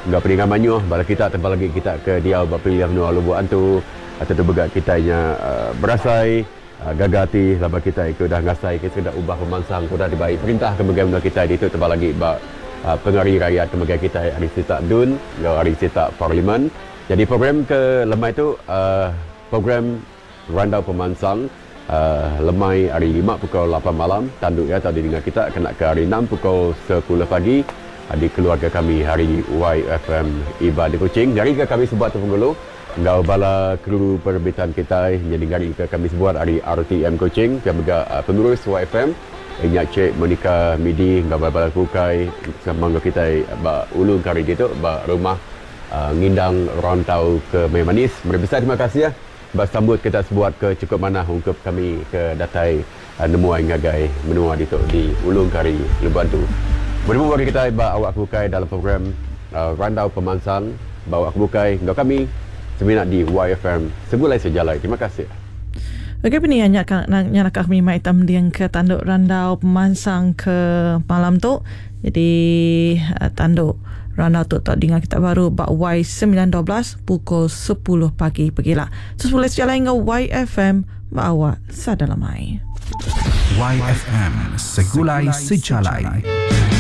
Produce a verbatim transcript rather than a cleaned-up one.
Enggak peningan manyu bala kita tempat lagi kita ke dia bapilih nu alu buat antu atau tu begat kita nya uh, berasai uh, gagati laba kita ikut dah ngasai kita dah ubah pemansang sudah dibaik perintah kemudian kita di itu tempat lagi ba uh, pengari rakyat kemudian kita hari sita dun hari sita parlimen. Jadi program ke lemai itu uh, program randau pemansang uh, lemai hari lima pukul lapan malam tanduk ya tadi dengan kita kena ke hari enam pukul sepuluh pagi di keluarga kami hari Y F M Iba di Kuching. Dari ke kami sebuat tu penggulu ngau bala kru perbitan kita jadi gari ke kami sebuat hari R T M Kuching juga uh, pengurus Y F M inyak Cik Monica Midi ngau bala kukai sama kita ba ulung kari gitu ba rumah uh, ngindang rantau ke Memanis. Berbesar terima kasih ya ba sambut kita sebuat ke cukup mana ungkap kami ke datai uh, nemuai ngagai menua di di ulung kari Lebantu. Bertemu bagi kita ba awak kukai dalam program uh, randau pemansang ba awak kukai ngau kami seminat di Y F M segulai sejalai. Terima kasih. Okey, ini hanya nak kami mai tam diang ke tanduk randau pemansang ke malam tu. Jadi uh, tanduk randau tu tak dengar kita baru bak Y sembilan dua belas pukul sepuluh pagi pergilah. Sesuai sejalai dengan Y F M ba awak sadalamai. Y F M segulai sejalai.